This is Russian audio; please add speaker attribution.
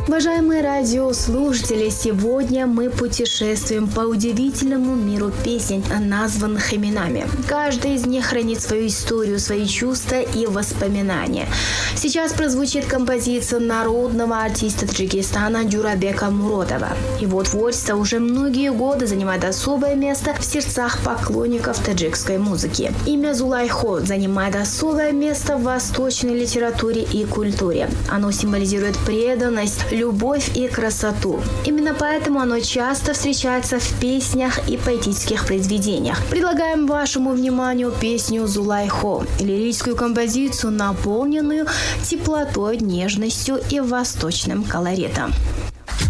Speaker 1: Уважаемые радиослушатели, сегодня мы путешествуем по удивительному миру песен, названных именами. Каждая из них хранит свою историю, свои чувства и воспоминания. Сейчас прозвучит композиция народного артиста Таджикистана Джурабека Муродова. Его творчество уже многие годы занимает особое место в сердцах поклонников таджикской музыки. Имя Зулайхо занимает особое место в восточной литературе и культуре. Оно символизирует преданность, любовь и красоту. Именно поэтому оно часто встречается в песнях и поэтических произведениях. Предлагаем вашему вниманию песню «Зулайхо» – лирическую композицию, наполненную теплотой, нежностью и восточным колоритом.